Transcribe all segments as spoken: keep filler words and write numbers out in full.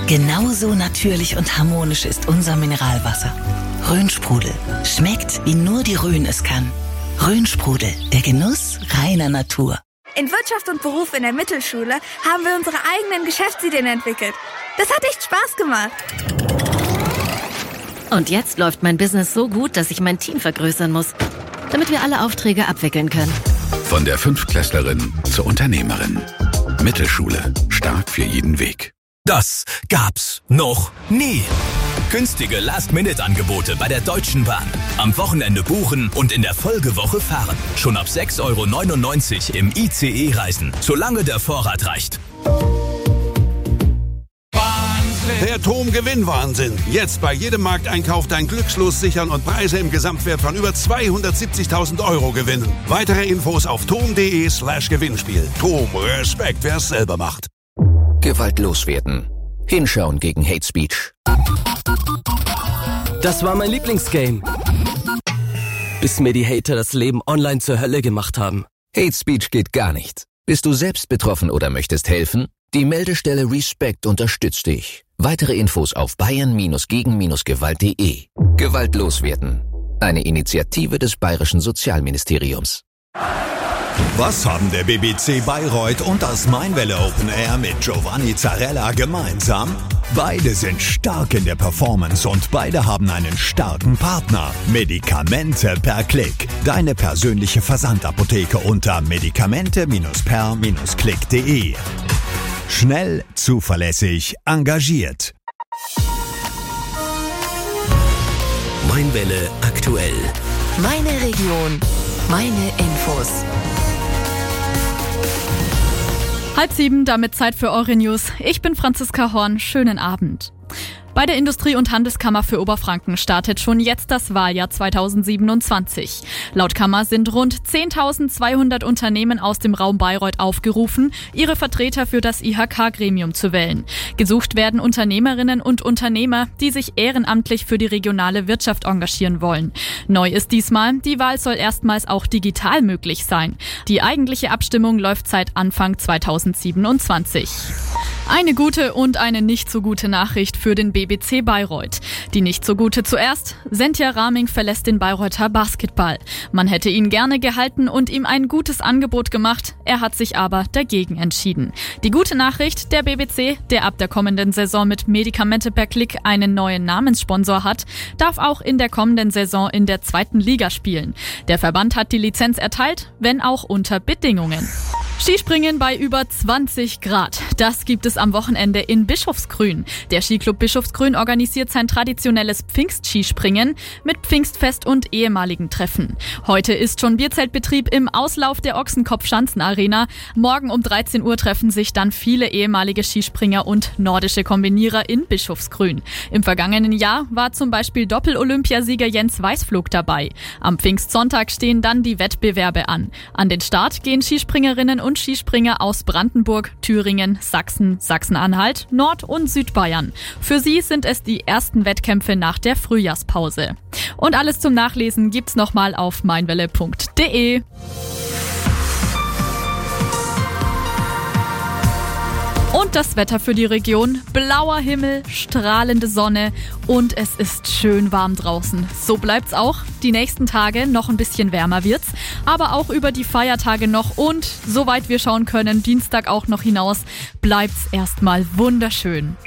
Genauso natürlich und harmonisch ist unser Mineralwasser. Rhön-Sprudel. Schmeckt, wie nur die Rhön es kann. Rhön-Sprudel. Der Genuss reiner Natur. In Wirtschaft und Beruf in der Mittelschule haben wir unsere eigenen Geschäftsideen entwickelt. Das hat echt Spaß gemacht. Und jetzt läuft mein Business so gut, dass ich mein Team vergrößern muss, damit wir alle Aufträge abwickeln können. Von der Fünftklässlerin zur Unternehmerin. Mittelschule. Stark für jeden Weg. Das gab's noch nie. Günstige Last-Minute-Angebote bei der Deutschen Bahn. Am Wochenende buchen und in der Folgewoche fahren. Schon ab sechs Euro neunundneunzig im I C E reisen, solange der Vorrat reicht. Der T O M Gewinnwahnsinn. Jetzt bei jedem Markteinkauf dein Glückslos sichern und Preise im Gesamtwert von über zweihundertsiebzigtausend Euro gewinnen. Weitere Infos auf tom.de slash Gewinnspiel. T O M, Respekt, wer es selber macht. Gewaltlos werden. Hinschauen gegen Hate Speech. Das war mein Lieblingsgame. Bis mir die Hater das Leben online zur Hölle gemacht haben. Hate Speech geht gar nicht. Bist du selbst betroffen oder möchtest helfen? Die Meldestelle Respect unterstützt dich. Weitere Infos auf bayern gegen gewalt punkt de. Gewaltlos werden. Eine Initiative des Bayerischen Sozialministeriums. Was haben der B B C Bayreuth und das Mainwelle Open Air mit Giovanni Zarella gemeinsam? Beide sind stark in der Performance und beide haben einen starken Partner. Medikamente per Klick. Deine persönliche Versandapotheke unter medikamente per klick punkt de. Schnell, zuverlässig, engagiert. Mainwelle aktuell. Meine Region. Meine Infos. Halb sieben, damit Zeit für eure News. Ich bin Franziska Horn. Schönen Abend. Bei der Industrie- und Handelskammer für Oberfranken startet schon jetzt das Wahljahr zweitausendsiebenundzwanzig. Laut Kammer sind rund zehntausendzweihundert Unternehmen aus dem Raum Bayreuth aufgerufen, ihre Vertreter für das I H K-Gremium zu wählen. Gesucht werden Unternehmerinnen und Unternehmer, die sich ehrenamtlich für die regionale Wirtschaft engagieren wollen. Neu ist diesmal, die Wahl soll erstmals auch digital möglich sein. Die eigentliche Abstimmung läuft seit Anfang zweitausendsiebenundzwanzig. Eine gute und eine nicht so gute Nachricht für den B B C Bayreuth. Die nicht so gute zuerst. Sentia Raming verlässt den Bayreuther Basketball. Man hätte ihn gerne gehalten und ihm ein gutes Angebot gemacht. Er hat sich aber dagegen entschieden. Die gute Nachricht, der B B C, der ab der kommenden Saison mit Medikamente per Klick einen neuen Namenssponsor hat, darf auch in der kommenden Saison in der zweiten Liga spielen. Der Verband hat die Lizenz erteilt, wenn auch unter Bedingungen. Skispringen bei über zwanzig Grad. Das gibt es am Wochenende in Bischofsgrün. Der Skiclub Bischofsgrün organisiert sein traditionelles Pfingstskispringen mit Pfingstfest und ehemaligen Treffen. Heute ist schon Bierzeltbetrieb im Auslauf der Ochsenkopf-Schanzenarena. Morgen um dreizehn Uhr treffen sich dann viele ehemalige Skispringer und nordische Kombinierer in Bischofsgrün. Im vergangenen Jahr war zum Beispiel Doppel-Olympiasieger Jens Weißflug dabei. Am Pfingstsonntag stehen dann die Wettbewerbe an. An den Start gehen Skispringerinnen und Skispringer aus Brandenburg, Thüringen, Sachsen, Sachsen-Anhalt, Nord- und Südbayern. Für sie sind es die ersten Wettkämpfe nach der Frühjahrspause. Und alles zum Nachlesen gibt's nochmal auf mainwelle punkt de. Und das Wetter für die Region. Blauer Himmel, strahlende Sonne und es ist schön warm draußen. So bleibt's auch. Die nächsten Tage noch ein bisschen wärmer wird's, aber auch über die Feiertage noch und, soweit wir schauen können, Dienstag auch noch hinaus, bleibt's erstmal wunderschön.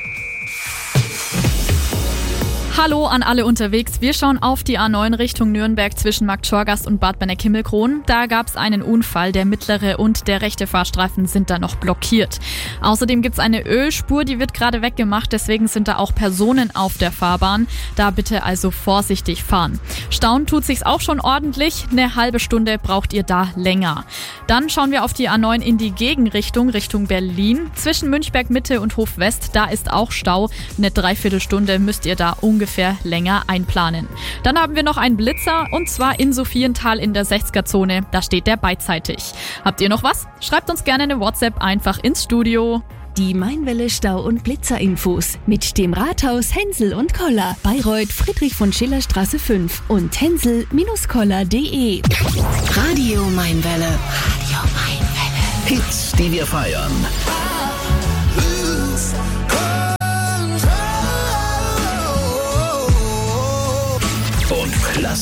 Hallo an alle unterwegs. Wir schauen auf die A neun Richtung Nürnberg zwischen Marktschorgast und Bad Benneck-Himmelkron. Da gab es einen Unfall. Der mittlere und der rechte Fahrstreifen sind da noch blockiert. Außerdem gibt es eine Ölspur, die wird gerade weggemacht. Deswegen sind da auch Personen auf der Fahrbahn. Da bitte also vorsichtig fahren. Stauen tut sich's auch schon ordentlich. Eine halbe Stunde braucht ihr da länger. Dann schauen wir auf die A neun in die Gegenrichtung, Richtung Berlin. Zwischen Münchberg Mitte und Hof West, da ist auch Stau. Eine Dreiviertelstunde müsst ihr da ungefähr länger einplanen. Dann haben wir noch einen Blitzer und zwar in Sophienthal in der sechziger-Zone. Da steht der beidseitig. Habt ihr noch was? Schreibt uns gerne eine WhatsApp einfach ins Studio. Die Mainwelle Stau- und Blitzerinfos mit dem Rathaus Hensel und Koller. Bayreuth, Friedrich von Schiller Straße fünf und hensel Koller punkt de. Radio Mainwelle. Radio Mainwelle. Hits, die wir feiern. und Klasse.